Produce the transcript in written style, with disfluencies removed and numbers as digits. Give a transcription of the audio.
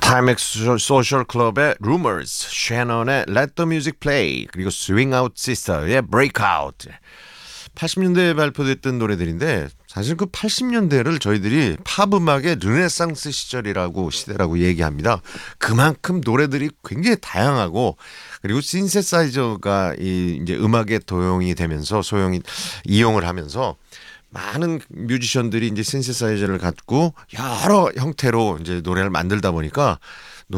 타임엑스 소셜 클럽의 Rumors, 셔넌의 Let the Music Play, 그리고 Swing Out Sister의 Breakout. 80년대에 발표됐던 노래들인데 사실 그 80년대를 저희들이 팝 음악의 르네상스 시절이라고 시대라고 얘기합니다. 그만큼 노래들이 굉장히 다양하고 그리고 신세사이저가 이제 음악에 도용이 되면서 이용을 하면서 많은 뮤지션들이 이제 신세사이저를 갖고 여러 형태로 이제 노래를 만들다 보니까